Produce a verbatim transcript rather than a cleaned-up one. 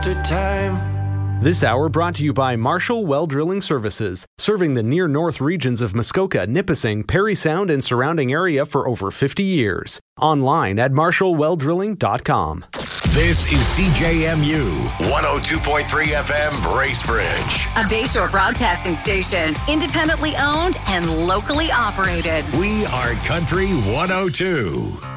after time. This hour brought to you by Marshall Well Drilling Services, serving the near north regions of Muskoka, Nipissing, Parry Sound, and surrounding area for over fifty years. Online at marshall well drilling dot com. This is C J M U one oh two point three F M Bracebridge, a Bayshore broadcasting station, independently owned and locally operated. We are Country one oh two.